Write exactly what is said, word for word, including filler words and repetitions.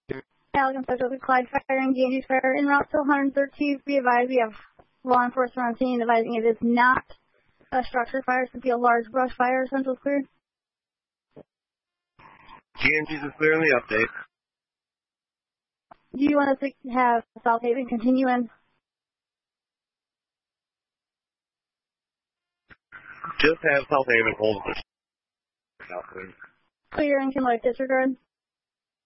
Allegan Central to Clyde Fire and Ganges Fire en route to one thirteenth. Be advised, we have law enforcement on scene advising it is not a structure fire, it's to be a large brush fire. Central clear. Ganges is clear in the update. Do you want us to have South Haven continue in? Just have South Haven hold the clear. Clear and can like disregard.